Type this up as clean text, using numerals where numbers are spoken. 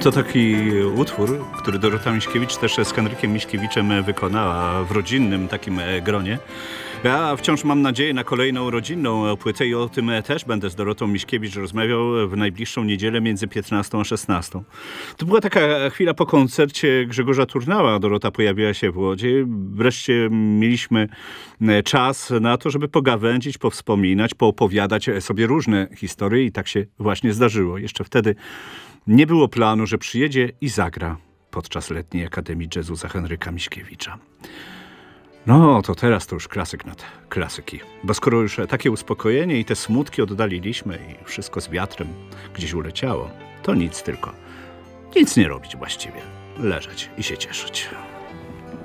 To taki utwór, który Dorota Miśkiewicz też z Henrykiem Miśkiewiczem wykonała w rodzinnym takim gronie. Ja wciąż mam nadzieję na kolejną rodzinną płytę i o tym też będę z Dorotą Miśkiewicz rozmawiał w najbliższą niedzielę między 15 a 16. To była taka chwila po koncercie Grzegorza Turnała. Dorota pojawiła się w Łodzi. Wreszcie mieliśmy czas na to, żeby pogawędzić, powspominać, poopowiadać sobie różne historie i tak się właśnie zdarzyło. Jeszcze wtedy nie było planu, że przyjedzie i zagra podczas letniej Akademii Jazzu za Henryka Miśkiewicza. No, to teraz to już klasyk nad klasyki. Bo skoro już takie uspokojenie i te smutki oddaliliśmy i wszystko z wiatrem gdzieś uleciało, to nic tylko. Nic nie robić właściwie. Leżeć i się cieszyć.